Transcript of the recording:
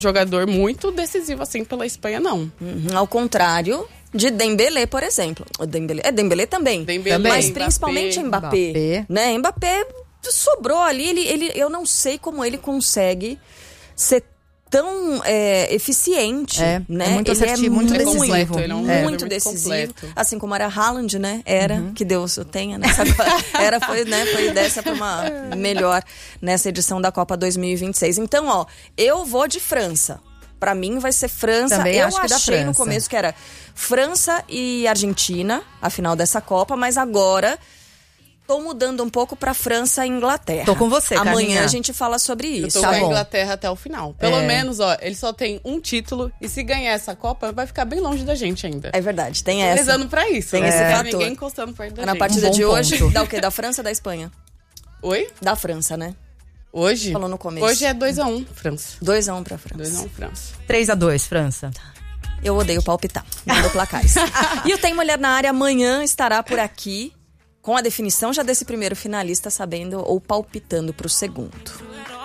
jogador muito decisivo assim pela Espanha, não. Ao contrário de Dembélé, por exemplo. O Dembélé também. Mas principalmente Mbappé. Né? Mbappé sobrou ali. Eu não sei como ele consegue ser tão eficiente, né? É muito assertivo, muito decisivo. Ele é muito decisivo. Completo. Assim como era Haaland, né? Que Deus o tenha, né? Foi dessa pra uma melhor nessa edição da Copa 2026. Então, ó, eu vou de França. Pra mim vai ser França. Também eu acho que achei no começo que era França e Argentina, a final dessa Copa, mas agora tô mudando um pouco pra França e Inglaterra. Tô com você, Carminha. Amanhã a gente fala sobre isso. Eu tô com a Inglaterra até o final. Pelo menos, ó, ele só tem um título e se ganhar essa Copa, vai ficar bem longe da gente ainda. É verdade, tem essa. Rezando pra isso. Tem esse fator. Ninguém encostando perto da gente. Na partida de hoje, dá o quê? Da França ou da Espanha? Oi? Da França, né? Hoje? Falou no começo. Hoje é 2-1, França. 2-1 pra França. 2-1, França. 3-2, França. Eu odeio palpitar. Mando placares. E o Tem Mulher na Área amanhã estará por aqui com a definição já desse primeiro finalista, sabendo ou palpitando pro segundo.